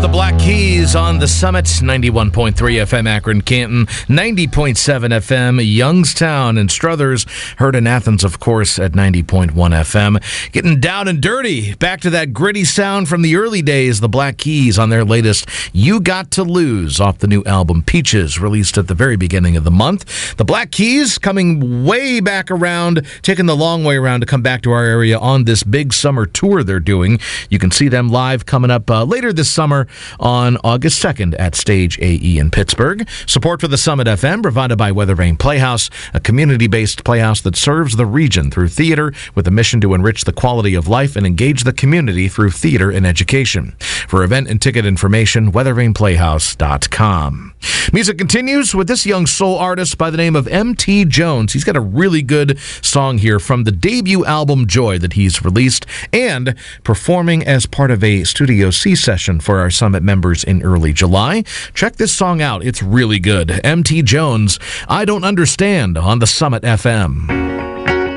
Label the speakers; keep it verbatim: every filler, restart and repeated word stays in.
Speaker 1: the Black Keys on the Summit, ninety-one point three F M Akron, Canton, ninety point seven F M Youngstown and Struthers, heard in Athens, of course, at ninety point one F M. Getting down and dirty, back to that gritty sound from the early days, the Black Keys on their latest You Got to Lose off the new album Peaches, released at the very beginning of the month. The Black Keys coming way back around, taking the long way around to come back to our area on this big summer tour they're doing. You can see them live coming up uh, later this summer on August second at Stage A E in Pittsburgh. Support for the Summit F M provided by Weathervane Playhouse, a community-based playhouse that serves the region through theater with a mission to enrich the quality of life and engage the community through theater and education. For event and ticket information, weathervane playhouse dot com. Music continues with this young soul artist by the name of M T Jones. He's got a really good song here from the debut album Joy that he's released and performing as part of a Studio C session for our Summit members in early July. Check this song out. It's really good. M T Jones, I Don't Understand on the Summit F M.